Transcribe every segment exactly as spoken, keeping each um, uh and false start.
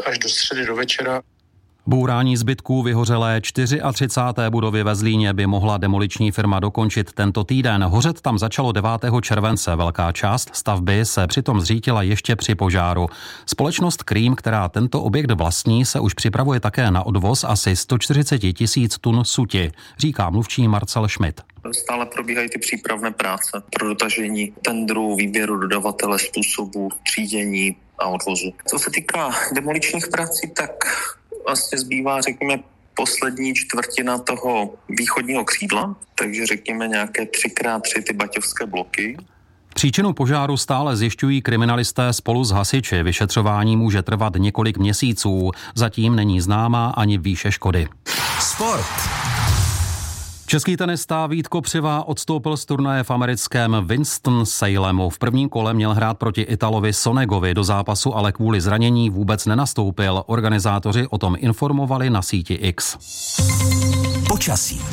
až do středy do večera. Bourání zbytků vyhořelé třicáté čtvrté budovy ve Zlíně by mohla demoliční firma dokončit tento týden. Hořet tam začalo devátého července. Velká část stavby se přitom zřítila ještě při požáru. Společnost Cream, která tento objekt vlastní, se už připravuje také na odvoz asi sto čtyřicet tisíc tun suti, říká mluvčí Marcel Schmidt. Stále probíhají ty přípravné práce pro dotažení tendru, výběru dodavatele, způsobu třídění a odvozu. Co se týká demoličních prací, tak vlastně zbývá, řekněme, poslední čtvrtina toho východního křídla, takže řekněme nějaké tři krát tři ty baťovské bloky. Příčinu požáru stále zjišťují kriminalisté spolu s hasiči. Vyšetřování může trvat několik měsíců. Zatím není známá ani výše škody. Sport. Český tenista Vít Kopřiva odstoupil z turnaje v americkém Winston-Salemu. V prvním kole měl hrát proti Italovi Sonegovi, do zápasu ale kvůli zranění vůbec nenastoupil. Organizátoři o tom informovali na síti X. Počasí.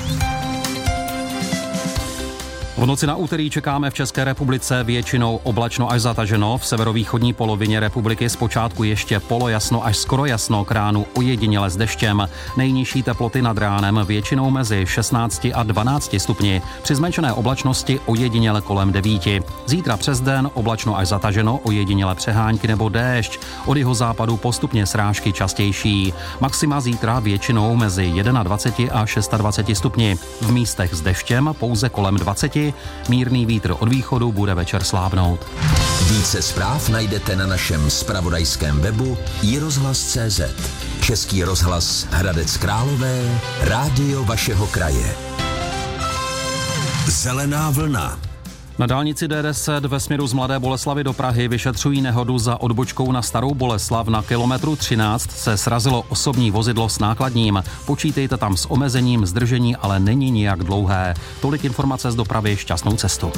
V noci na úterý čekáme v České republice většinou oblačno až zataženo. V severovýchodní polovině republiky zpočátku ještě polojasno až skoro jasno, k ránu ojediněle s deštěm. Nejnižší teploty nad ránem většinou mezi šestnácti a dvanácti stupni. Při zmenšené oblačnosti ojediněle kolem devíti. Zítra přes den oblačno až zataženo, ojediněle přehánky nebo déšť. Od jihozápadu postupně srážky častější. Maxima zítra většinou mezi dvaceti jedním a dvaceti šesti stupni. V místech s deštěm pouze kolem dvaceti. Mírný vítr od východu bude večer slábnout. Více zpráv najdete na našem zpravodajském webu i rozhlas tečka cé zet. Český rozhlas Hradec Králové, rádio vašeho kraje. Zelená vlna. Na dálnici D deset ve směru z Mladé Boleslavi do Prahy vyšetřují nehodu za odbočkou na Starou Boleslav. Na kilometru třináct se srazilo osobní vozidlo s nákladním. Počítejte tam s omezením, zdržení ale není nijak dlouhé. Tolik informace z dopravy, šťastnou cestu.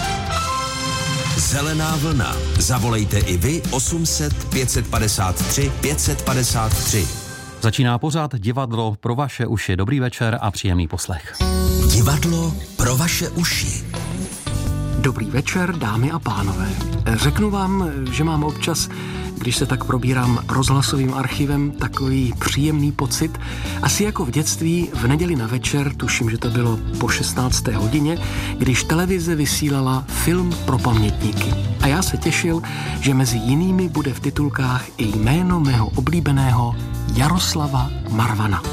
Zelená vlna. Zavolejte i vy osm set pět set padesát tři pět set padesát tři. Začíná pořád Divadlo pro vaše uši. Dobrý večer a příjemný poslech. Divadlo pro vaše uši. Dobrý večer, dámy a pánové. Řeknu vám, že mám občas, když se tak probírám rozhlasovým archivem, takový příjemný pocit. Asi jako v dětství v neděli na večer, tuším, že to bylo po šestnácté hodině, když televize vysílala film pro pamětníky. A já se těšil, že mezi jinými bude v titulkách i jméno mého oblíbeného Jaroslava Marvana.